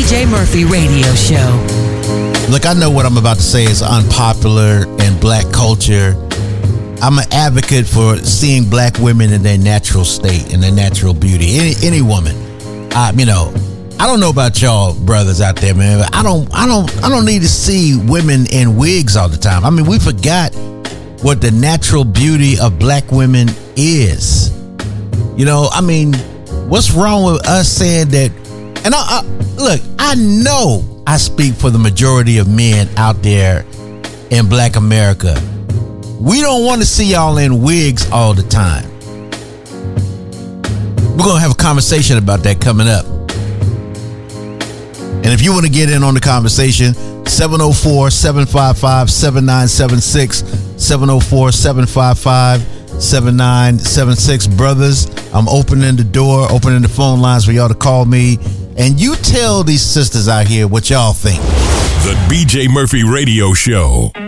BJ Murphy Radio Show. Look, I know what I'm about to say is unpopular in black culture. I'm an advocate for seeing black women in their natural state, in their natural beauty. Any woman. I don't know about y'all brothers out there, man, but I don't need to see women in wigs all the time. I mean, we forgot what the natural beauty of black women is. What's wrong with us saying that? And I know I speak for the majority of men out there in black America. We don't want to see y'all in wigs all the time. We're going to have a conversation about that coming up. And if you want to get in on the conversation, 704-755-7976, 704-755-7976. Brothers, I'm opening the phone lines for y'all to call me. And you tell these sisters out here what y'all think. The BJ Murphy Radio Show.